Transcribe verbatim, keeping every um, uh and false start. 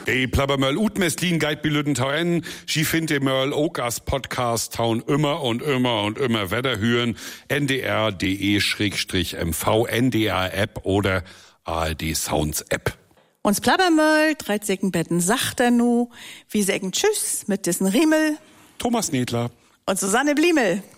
Ey, Plabbermöll, Utmeslin, Guide Bilüden Tauen, Sie findet Möll auch als Podcast Taun immer und immer und immer weiter hören. N D R punkt D E M V, N D R App oder A R D Sounds App. Uns Plabbermöll, dreizehn Betten sagt er nu, wie sägen Tschüss mit diesen Riemel. Thomas Nedler. Und Susanne Bliemel.